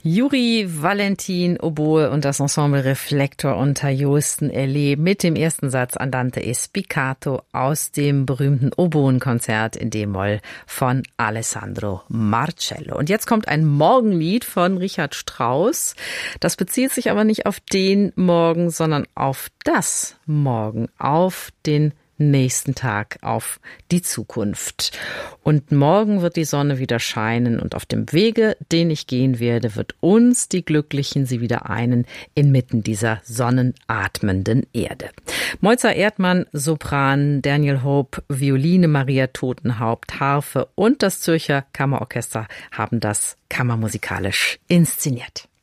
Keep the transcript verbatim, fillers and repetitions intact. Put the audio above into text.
Juri Valentin Oboe und das Ensemble Reflektor unter Josten Elé mit dem ersten Satz Andante e Spiccato aus dem berühmten Oboenkonzert in D-Moll von Alessandro Marcello. Und jetzt kommt ein Morgenlied von Richard Strauss. Das bezieht sich aber nicht auf den Morgen, sondern auf das Morgen, auf den nächsten Tag, auf die Zukunft. Und morgen wird die Sonne wieder scheinen und auf dem Wege, den ich gehen werde, wird uns, die Glücklichen, sie wieder einen inmitten dieser sonnenatmenden Erde. Moiza Erdmann, Sopran, Daniel Hope, Violine, Maria Totenhaupt, Harfe und das Zürcher Kammerorchester haben das kammermusikalisch inszeniert.